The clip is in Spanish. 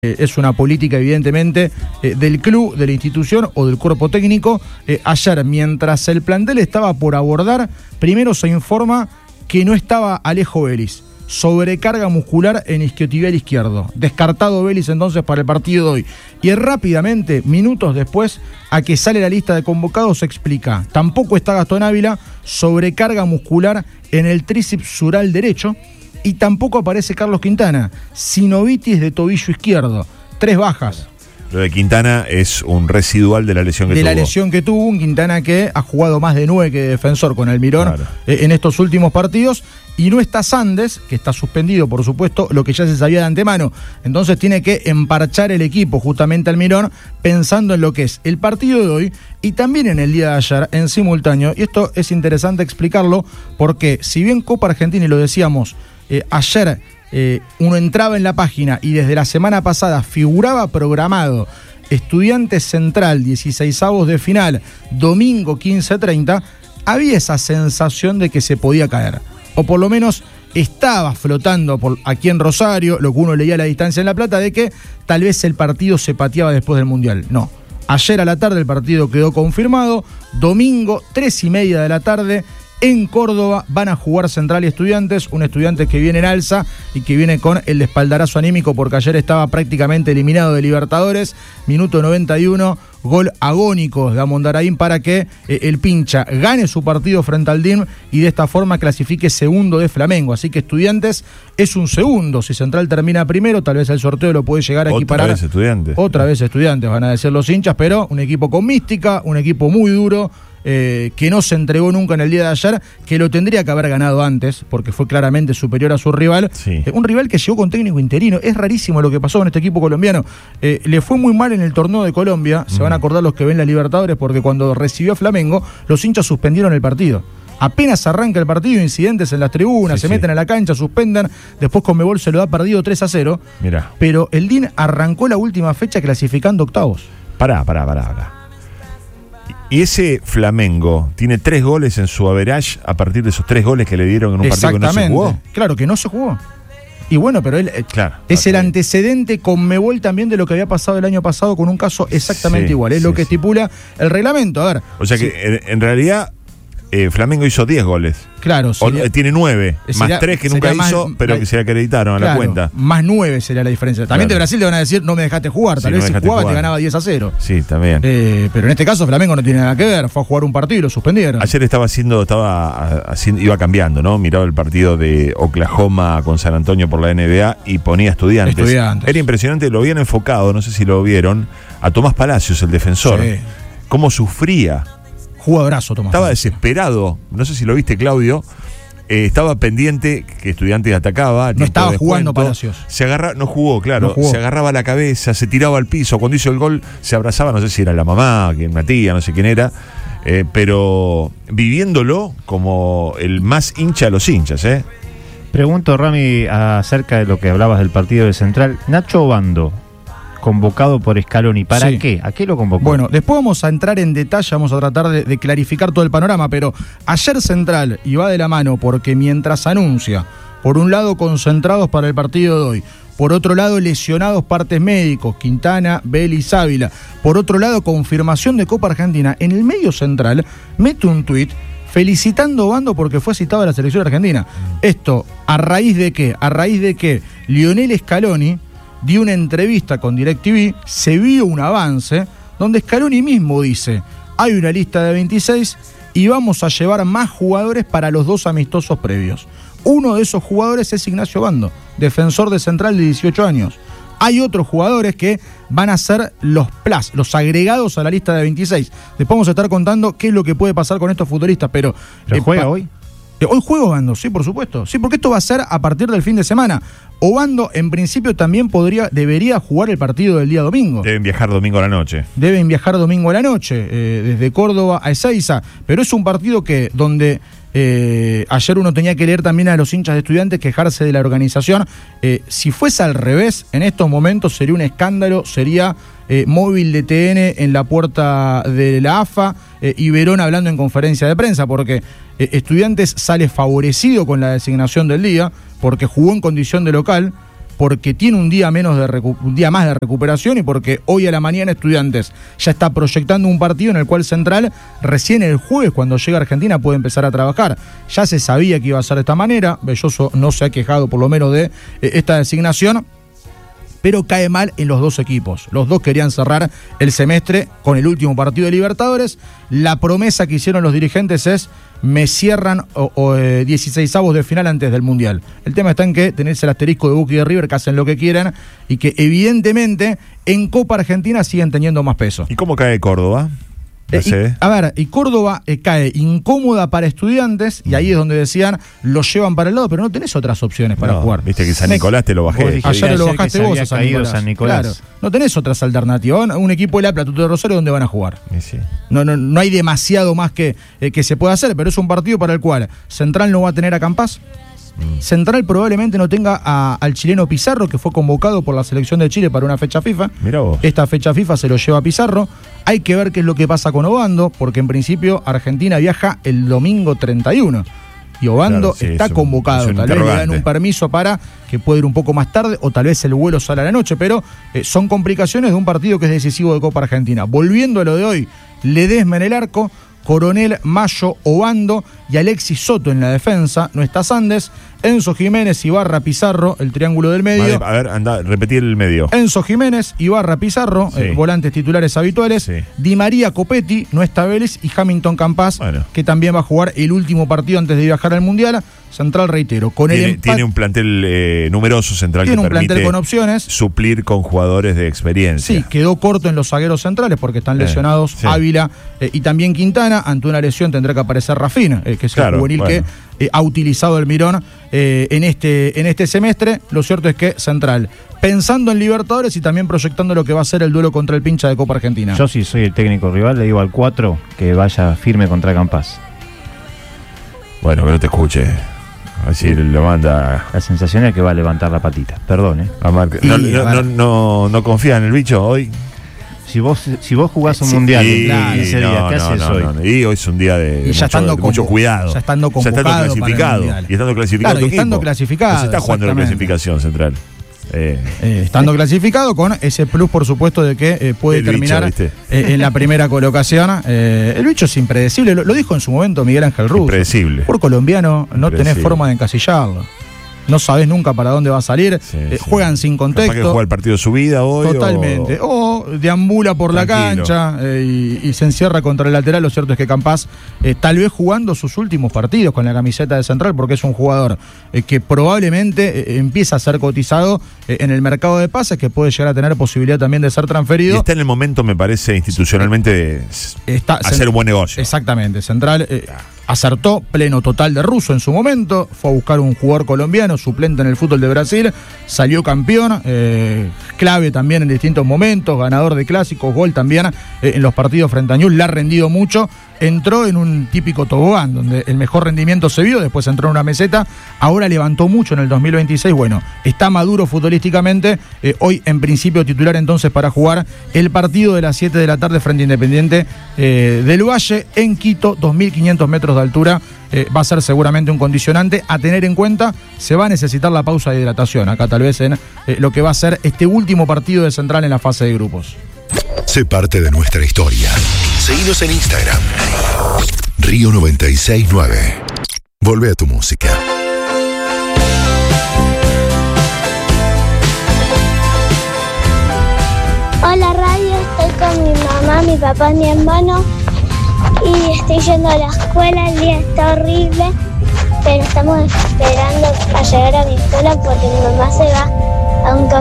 Es una política evidentemente del club, de la institución o del cuerpo técnico. Ayer, mientras el plantel estaba por abordar, primero se informa que no estaba Alejo Vélez. Sobrecarga muscular en isquiotibial izquierdo. Descartado Vélez entonces para el partido de hoy. Y rápidamente, minutos después, a que sale la lista de convocados, se explica. Tampoco está Gastón Ávila, sobrecarga muscular en el tríceps sural derecho. Y tampoco aparece Carlos Quintana, sinovitis de tobillo izquierdo. 3 bajas. Lo de Quintana es un residual de la lesión que tuvo. De la lesión que tuvo, un Quintana que ha jugado más de 9 que defensor con Almirón, claro, en estos últimos partidos. Y no está Sandes, que está suspendido, por supuesto, lo que ya se sabía de antemano. Entonces tiene que emparchar el equipo, justamente Almirón, pensando en lo que es el partido de hoy y también en el día de ayer, en simultáneo. Y esto es interesante explicarlo, porque si bien Copa Argentina, y lo decíamos, ayer uno entraba en la página y desde la semana pasada figuraba programado Estudiantes Central, 16avos de final, domingo 15:30, había esa sensación de que se podía caer. O por lo menos estaba flotando aquí en Rosario, lo que uno leía a la distancia en La Plata, de que tal vez el partido se pateaba después del Mundial. No. Ayer a la tarde el partido quedó confirmado. Domingo, 3:30 de la tarde, en Córdoba van a jugar Central y Estudiantes, un Estudiantes que viene en alza y que viene con el espaldarazo anímico porque ayer estaba prácticamente eliminado de Libertadores. Minuto 91, gol agónico de Amondaraín para que el Pincha gane su partido frente al DIM y de esta forma clasifique segundo de Flamengo. Así que Estudiantes es un segundo. Si Central termina primero, tal vez el sorteo lo puede llegar a equiparar. Otra vez Estudiantes. Otra vez Estudiantes, van a decir los hinchas, pero un equipo con mística, un equipo muy duro, que no se entregó nunca en el día de ayer, que lo tendría que haber ganado antes, porque fue claramente superior a su rival. Sí. Un rival que llegó con técnico interino. Es rarísimo lo que pasó con este equipo colombiano. Le fue muy mal en el torneo de Colombia, se van a acordar los que ven la Libertadores, porque cuando recibió a Flamengo, los hinchas suspendieron el partido. Apenas arranca el partido, incidentes en las tribunas, se meten a la cancha, suspenden, después Conmebol se lo da perdido 3-0. Mirá. Pero el DIN arrancó la última fecha clasificando octavos. Pará. Y ese Flamengo tiene 3 goles en su average a partir de esos 3 goles que le dieron en un partido que no se jugó. Claro, que no se jugó. Y bueno, pero él es el antecedente Conmebol también de lo que había pasado el año pasado con un caso exactamente igual. Es lo que estipula el reglamento. A ver. O sea que en realidad Flamengo hizo 10 goles. Claro. Tiene 9, más 3 que nunca hizo, pero que se acreditaron a la cuenta. Más 9 sería la diferencia. También de Brasil le van a decir, no me dejaste jugar. Tal vez si jugaba te ganaba 10-0. Sí, también. Pero en este caso Flamengo no tiene nada que ver. Fue a jugar un partido y lo suspendieron. Ayer iba cambiando, ¿no? Miraba el partido de Oklahoma con San Antonio por la NBA y ponía Estudiantes. Era impresionante, lo habían enfocado, no sé si lo vieron, a Tomás Palacios, el defensor. Sí. Cómo sufría. Jugadorazo, Tomás. Estaba desesperado, no sé si lo viste, Claudio. Estaba pendiente que Estudiantes atacaba. No estaba jugando Palacios. No jugó, claro. No jugó. Se agarraba la cabeza, se tiraba al piso. Cuando hizo el gol, se abrazaba, no sé si era la mamá, una tía, no sé quién era. Pero viviéndolo como el más hincha de los hinchas, Pregunto, Rami, acerca de lo que hablabas del partido de Central. Nacho Obando, convocado por Scaloni, ¿para qué? ¿A qué lo convocó? Bueno, después vamos a entrar en detalle, vamos a tratar de clarificar todo el panorama, pero ayer Central iba de la mano porque mientras anuncia, por un lado concentrados para el partido de hoy, por otro lado lesionados partes médicos, Quintana, Vélez, Ávila, por otro lado confirmación de Copa Argentina, en el medio Central mete un tuit felicitando a Obando porque fue citado a la selección argentina. Esto, ¿a raíz de qué? A raíz de que Lionel Scaloni dio una entrevista con DirecTV, se vio un avance donde Scaloni mismo dice, hay una lista de 26 y vamos a llevar más jugadores para los 2 amistosos previos. Uno de esos jugadores es Ignacio Obando, defensor de Central de 18 años. Hay otros jugadores que van a ser los agregados a la lista de 26. Después vamos a estar contando qué es lo que puede pasar con estos futbolistas, pero ¿juega hoy? Hoy juega Obando, sí, por supuesto. Sí, porque esto va a ser a partir del fin de semana. Obando, en principio, también debería jugar el partido del día domingo. Deben viajar domingo a la noche. Desde Córdoba a Ezeiza. Pero es un partido donde ayer uno tenía que leer también a los hinchas de Estudiantes quejarse de la organización. Si fuese al revés, en estos momentos sería un escándalo, sería móvil de TN en la puerta de la AFA y Verón hablando en conferencia de prensa, porque Estudiantes sale favorecido con la designación del día, porque jugó en condición de local, porque tiene un día más de recuperación y porque hoy a la mañana Estudiantes ya está proyectando un partido en el cual Central recién el jueves, cuando llega a Argentina, puede empezar a trabajar. Ya se sabía que iba a ser de esta manera, Belloso no se ha quejado por lo menos de esta designación, pero cae mal en los dos equipos. Los dos querían cerrar el semestre con el último partido de Libertadores. La promesa que hicieron los dirigentes es: me cierran 16avos de final antes del Mundial. El tema está en que tenés el asterisco de Boca y de River, que hacen lo que quieran, y que evidentemente en Copa Argentina siguen teniendo más peso. ¿Y cómo cae Córdoba? Y Córdoba cae incómoda para Estudiantes, y ahí es donde decían, lo llevan para el lado, pero no tenés otras opciones para jugar. Viste que San Nicolás te lo bajé. Ayer lo bajaste vos a San Nicolás. Claro, no tenés otras alternativas. Un equipo de La Plata, de Rosario, ¿dónde van a jugar? Sí. No hay demasiado más que se pueda hacer, pero es un partido para el cual Central no va a tener a Campás. Central probablemente no tenga al chileno Pizarro, que fue convocado por la selección de Chile para una fecha FIFA. Mirá vos. Esta fecha FIFA se lo lleva Pizarro. Hay que ver qué es lo que pasa con Obando, porque en principio Argentina viaja el domingo 31 y Obando está convocado. Tal vez le dan un permiso para que pueda ir un poco más tarde, o tal vez el vuelo sale a la noche, pero son complicaciones de un partido que es decisivo de Copa Argentina. Volviendo a lo de hoy, Ledesma en el arco, Coronel, Mayo, Obando y Alexis Soto en la defensa. No está Sandes, Enzo Jiménez, Ibarra, Pizarro, el triángulo del medio. Vale, a ver, anda, repetí el medio. Enzo Jiménez, Ibarra, Pizarro, volantes titulares habituales. Sí. Di María, Copetti, no está Vélez, y Hamilton Campás, que también va a jugar el último partido antes de viajar al Mundial. Central, reitero, tiene un plantel numeroso Central, tiene que un plantel con opciones, suplir con jugadores de experiencia. Sí, quedó corto en los zagueros centrales porque están lesionados Ávila y también Quintana. Ante una lesión tendrá que aparecer Rafín, que es el juvenil que ha utilizado el Mirón en este semestre. Lo cierto es que Central, pensando en Libertadores y también proyectando lo que va a ser el duelo contra el pincha de Copa Argentina. Yo, si soy el técnico rival, le digo al 4 que vaya firme contra Campás. Bueno, que no te escuche. Así lo manda. La sensación es que va a levantar la patita. Perdón, ¿No confía en el bicho hoy? Si vos jugás un mundial en 15 días, ¿qué haces hoy? Y hoy es un día de mucho cuidado. Ya estando convocado, clasificado. Y estando clasificado. Claro, y estando clasificado. No se está jugando la clasificación Central. Estando clasificado, con ese plus, por supuesto, de que puede terminar en la primera colocación. El bicho es impredecible, lo dijo en su momento Miguel Ángel Russo. Impredecible. Por colombiano no tenés forma de encasillarlo. No sabés nunca para dónde va a salir. Juegan sin contexto. Capaz que juega el partido de su vida hoy. Totalmente. O deambula por la cancha y se encierra contra el lateral. Lo cierto es que Campás, tal vez jugando sus últimos partidos con la camiseta de Central, porque es un jugador que probablemente empieza a ser cotizado en el mercado de pases, que puede llegar a tener posibilidad también de ser transferido. Y está en el momento, me parece, institucionalmente, de hacer un buen negocio. Exactamente. Central acertó pleno total de Russo en su momento, fue a buscar un jugador colombiano, suplente en el fútbol de Brasil, salió campeón, clave también en distintos momentos, ganador de clásicos, gol también en los partidos frente a Newell's, le ha rendido mucho. Entró en un típico tobogán, donde el mejor rendimiento se vio, después entró en una meseta, ahora levantó mucho en el 2026, bueno, está maduro futbolísticamente, hoy en principio titular entonces para jugar el partido de las 7 de la tarde frente a Independiente del Valle en Quito, 2.500 metros de altura, va a ser seguramente un condicionante a tener en cuenta. Se va a necesitar la pausa de hidratación, acá tal vez en lo que va a ser este último partido de Central en la fase de grupos. Sé parte de nuestra historia. Seguinos en Instagram. Río 969. Volvé a tu música. Hola radio, estoy con mi mamá, mi papá, mi hermano y estoy yendo a la escuela. El día está horrible, pero estamos esperando a llegar a mi escuela porque mi mamá se va a un